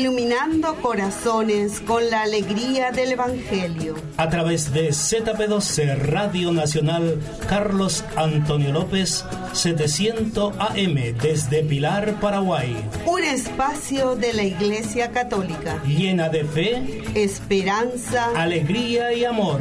iluminando corazones con la alegría del Evangelio. A través de ZP12 Radio Nacional Carlos Antonio López, 700 AM desde Pilar, Paraguay. Un espacio de la Iglesia Católica. Llena de fe, esperanza, alegría y amor.